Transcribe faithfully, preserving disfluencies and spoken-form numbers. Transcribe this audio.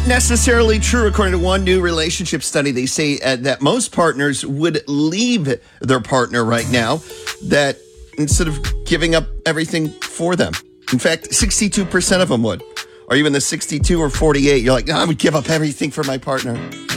necessarily true. According to one new relationship study, they say uh, that most partners would leave their partner right now that instead of giving up everything for them. In fact, sixty-two percent of them would. Or even the sixty-two or forty-eight, you're like, no, I would give up everything for my partner.